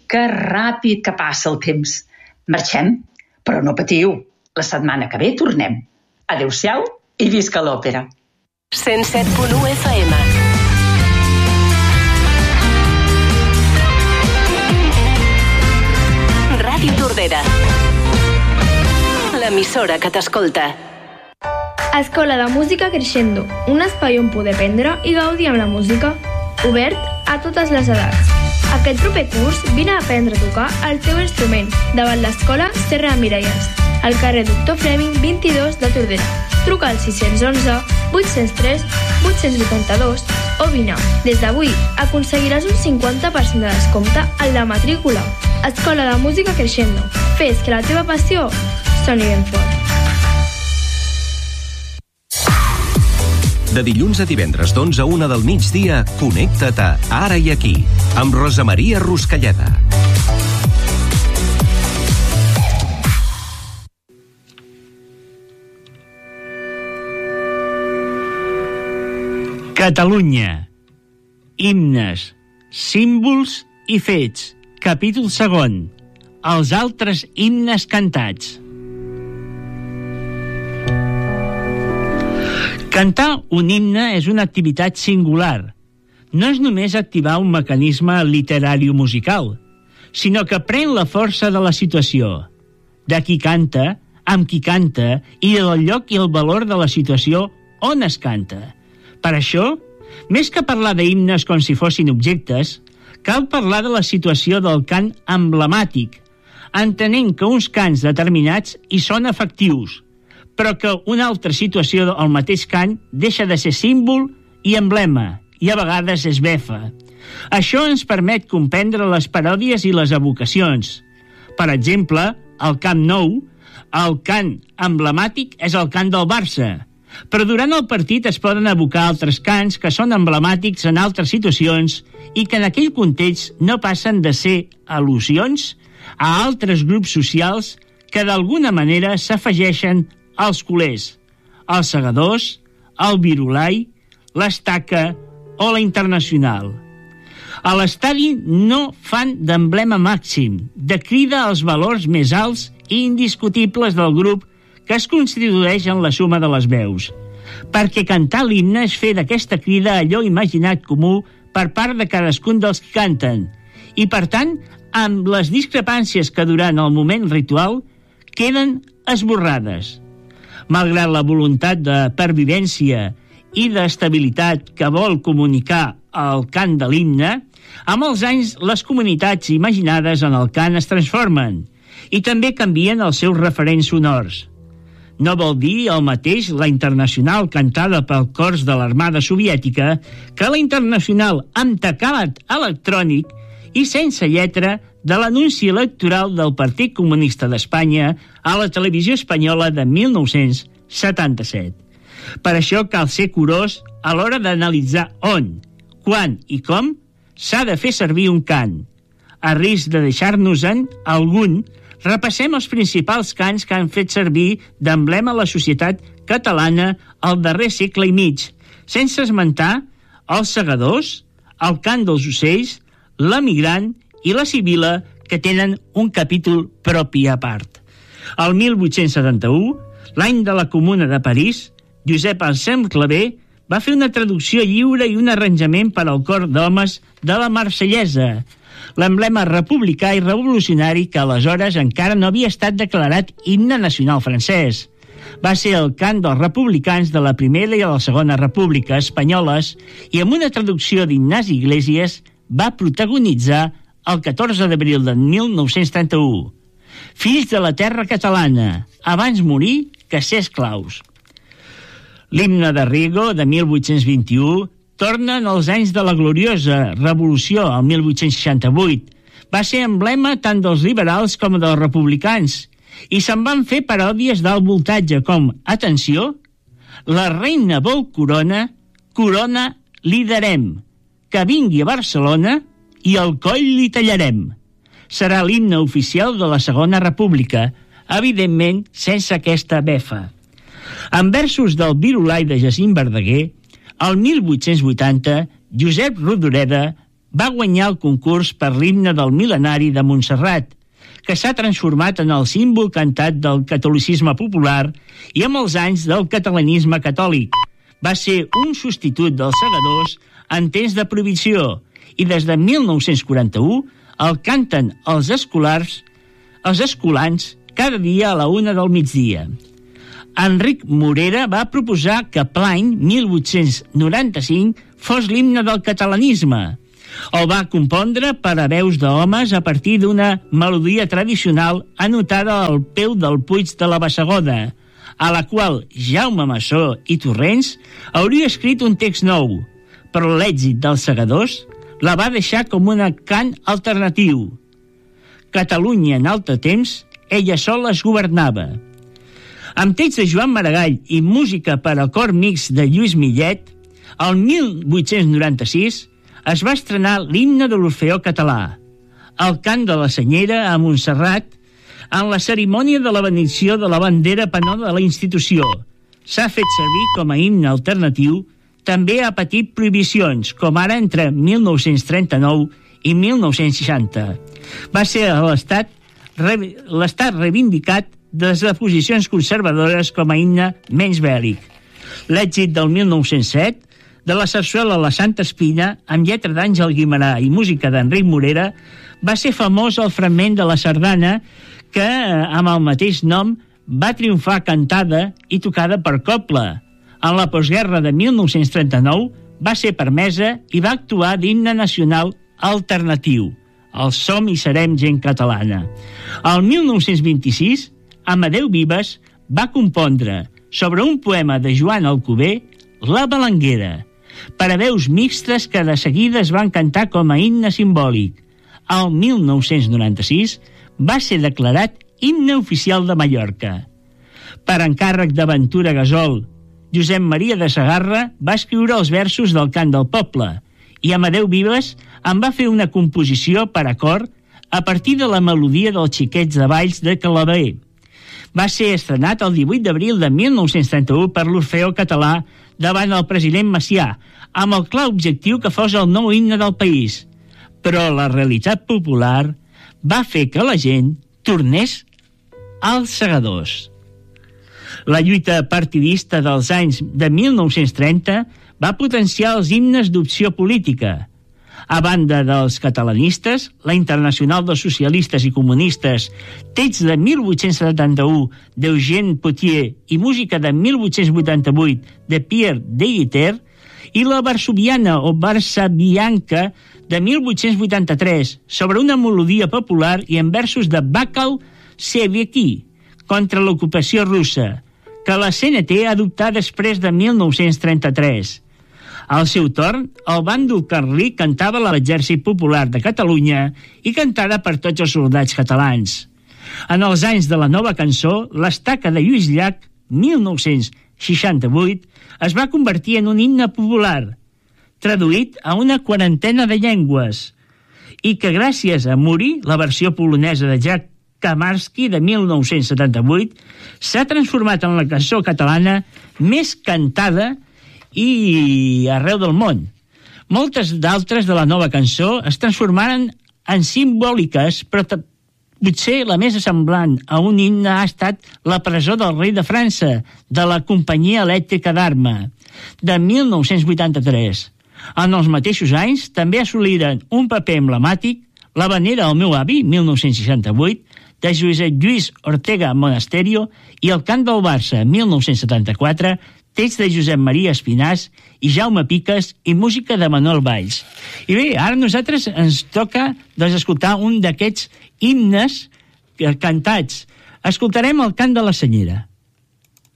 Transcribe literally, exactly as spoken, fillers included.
Que ràpid que passa el temps. Marxem, però no patiu. La setmana que ve tornem. Adéu-siau i visca l'òpera. cent set punt u F M. Ràdio Tordera. L'emissora que t'escolta. Escola de Música Crescendo, un espai on poder aprendre i gaudir amb la música, obert a totes les edats. Aquest proper curs vine a aprendre a tocar el teu instrument davant l'Escola Serra de Miralles, al carrer Doctor Fleming vint-i-dos de Tordera. Truca al sis cents onze vuit cents tres vuit-cents vuitanta-dos o vine. Des d'avui aconseguiràs un cinquanta per cent de descompte en la matrícula. Escola de Música Crescendo. Fes que la teva passió soni ben fort. De dilluns a divendres d'onze a una del migdia, connecta't a Ara i Aquí, amb Rosa Maria Ruscalleda. Catalunya. Himnes, símbols i fets. Capítol segon. Els altres himnes cantats. Cantar un himne és una activitat singular. No és només activar un mecanisme literari o musical, sinó que pren la força de la situació, de qui canta, amb qui canta i del lloc i el valor de la situació on es canta. Per això, més que parlar d'himnes com si fossin objectes, cal parlar de la situació del cant emblemàtic, entenent que uns cants determinats hi són efectius, però que una altra situació del mateix cant deixa de ser símbol i emblema, i a vegades és befa. Això ens permet comprendre les paròdies i les evocacions. Per exemple, al Camp Nou, el cant emblemàtic és el cant del Barça, però durant el partit es poden evocar altres cants que són emblemàtics en altres situacions i que en aquell context no passen de ser al·lusions a altres grups socials que d'alguna manera s'afegeixen als culers, als segadors, al virulai, l'estaca o la internacional. A l'estadi no fan d'emblema màxim, de crida als valors més alts i indiscutibles del grup que es constitueix en la suma de les veus, perquè cantar l'himne és fer d'aquesta crida allò imaginat comú per part de cadascun dels que canten, i per tant, amb les discrepàncies que durant el moment ritual queden esborrades. Malgrat la voluntat de pervivència i d'estabilitat que vol comunicar el cant de l'himne, amb els anys les comunitats imaginades en el cant es transformen i també canvien els seus referents sonors. No vol dir el mateix la internacional cantada pel cors de l'Armada Soviètica que la internacional amb teclat electrònic i sense lletra de l'anunci electoral del Partit Comunista d'Espanya a la televisió espanyola de mil nou-cents setanta-set. Per això cal ser curós a l'hora d'analitzar on, quan i com s'ha de fer servir un cant. A risc de deixar-nos-en algun, repassem els principals cants que han fet servir d'emblema a la societat catalana al darrer segle i mig, sense esmentar els segadors, el cant dels ocells, l'emigrant i la sibila, que tenen un capítol propi a part. El mil vuit-cents setanta-u, l'any de la Comuna de París, Josep Anselm Clavé va fer una traducció lliure i un arranjament per al cor d'homes de la Marsellesa, l'emblema republicà i revolucionari que aleshores encara no havia estat declarat himne nacional francès. Va ser el cant dels republicans de la Primera i la Segona República espanyoles i amb una traducció d'Ignasi Iglesias va protagonitzar el catorze d'abril de mil nou-cents trenta-u. Fills de la terra catalana, abans morir que ser esclaus. L'himne de Riego, de mil vuit-cents vint-i-u, torna en els anys de la gloriosa Revolució, el mil vuit-cents seixanta-vuit. Va ser emblema tant dels liberals com dels republicans, i se'n van fer paròdies d'alt voltatge com, atenció, la reina vol corona, corona li darem, que vingui a Barcelona i el coll li tallarem. Serà l'himne oficial de la Segona República, evidentment sense aquesta befa. En versos del virulai de Jacint Verdaguer, el mil vuit-cents vuitanta, Josep Rodoreda va guanyar el concurs per l'himne del mil·lenari de Montserrat, que s'ha transformat en el símbol cantat del catolicisme popular i amb els anys del catalanisme catòlic. Va ser un substitut dels segadors en temps de prohibició i des de mil nou-cents quaranta-u el canten els escolars, els escolans cada dia a la una del migdia. Enric Morera va proposar que l'any mil vuit-cents noranta-cinc fos l'himne del catalanisme. El va compondre per a veus d'homes a partir d'una melodia tradicional anotada al peu del Puig de la Bassegoda, a la qual Jaume Massó i Torrents hauria escrit un text nou, però l'èxit dels segadors la va deixar com un cant alternatiu. Catalunya en altre temps, ella sola es governava. Amb text de Joan Maragall i música per a cor mixt de Lluís Millet, el mil vuit-cents noranta-sis es va estrenar l'himne de l'Orfeó Català, el cant de la Senyera a Montserrat, en la cerimònia de la benedicció de la bandera penal de la institució. S'ha fet servir com a himne alternatiu, també ha patit prohibicions, com ara entre mil nou-cents trenta-nou i mil nou-cents seixanta. Va ser a l'Estat l'estat reivindicat des de posicions conservadores com a himne menys bèl·lic. L'èxit del mil nou-cents set de la sarsuela La Santa Espina, amb lletra d'Àngel Guimerà i música d'Enric Morera, va ser famós el fragment de la sardana que, amb el mateix nom, va triomfar cantada i tocada per cobla. En la postguerra de mil nou-cents trenta-nou va ser permesa i va actuar d'himne nacional alternatiu, el Som i serem gent catalana. El mil nou-cents vint-i-sis, Amadeu Vives va compondre, sobre un poema de Joan Alcover, La Balanguera, per a veus mixtes que de seguida es van cantar com a himne simbòlic. El mil nou-cents noranta-sis va ser declarat himne oficial de Mallorca. Per encàrrec de Ventura Gasol, Josep Maria de Segarra va escriure els versos del Cant del Poble i Amadeu Vives en va fer una composició per a cor a partir de la melodia dels Xiquets de Valls de Claver. Va ser estrenat el divuit d'abril de mil nou-cents trenta-u per l'Orfeó Català davant el president Macià, amb el clar objectiu que fos el nou himne del país. Però la realitat popular va fer que la gent tornés als segadors. La lluita partidista dels anys de mil nou-cents trenta va potenciar els himnes d'opció política. A banda dels catalanistes, la Internacional dels Socialistes i Comunistes, text de mil vuit-cents setanta-u d'Eugène Potier i música de mil vuit-cents vuitanta-vuit de Pierre Deiter, i la Varsoviana o Varsavianca de mil vuit-cents vuitanta-tres, sobre una melodia popular i en versos de Bakal Seveki, contra l'ocupació russa, que la C N T adoptà després de mil nou-cents trenta-tres. Al seu torn, el bàndol carlí cantava l'Exèrcit Popular de Catalunya i cantada per tots els soldats catalans. En els anys de la nova cançó, l'Estaca de Lluís Llach, mil nou-cents seixanta-vuit, es va convertir en un himne popular, traduït a una quarantena de llengües, i que gràcies a Muri, la versió polonesa de Jack Kamarski de mil nou-cents setanta-vuit, s'ha transformat en la cançó catalana més cantada i arreu del món. Moltes d'altres de la nova cançó es transformaren en simbòliques, però potser la més semblant a un himne ha estat La presó del rei de França, de la Companyia Elèctrica d'Arma, de mil nou-cents vuitanta-tres. En els mateixos anys també assoliren un paper emblemàtic L'havanera al meu avi, mil nou-cents seixanta-vuit, de Josep Lluís Ortega Monasterio, i El cant del Barça, mil nou-cents setanta-quatre, text de Josep Maria Espinàs i Jaume Piques i música de Manuel Valls. I bé, ara a nosaltres ens toca doncs, escoltar un d'aquests himnes cantats. Escoltarem el cant de la Senyera.